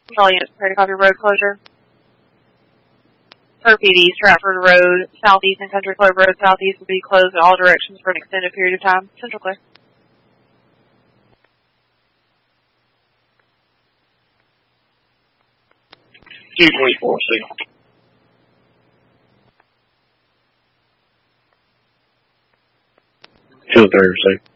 Control units prepare to copy road closure. Per PD, Stratford Road Southeast and Country Club Road Southeast will be closed in all directions for an extended period of time. Central clear. Q24, signal. Hill 3, receive.